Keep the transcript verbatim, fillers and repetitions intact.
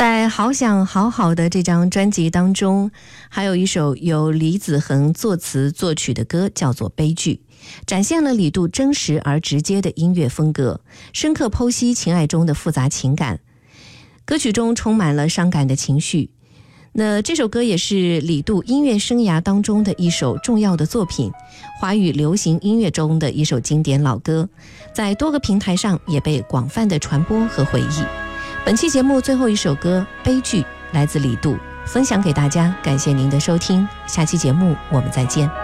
在好想好好的这张专辑当中，还有一首由李子恒作词作曲的歌，叫做《悲剧》，展现了李杜真实而直接的音乐风格，深刻剖析情爱中的复杂情感。歌曲中充满了伤感的情绪。那这首歌也是李杜音乐生涯当中的一首重要的作品，华语流行音乐中的一首经典老歌，在多个平台上也被广泛的传播和回忆。本期节目最后一首歌《悲剧》来自李杜，分享给大家，感谢您的收听，下期节目我们再见。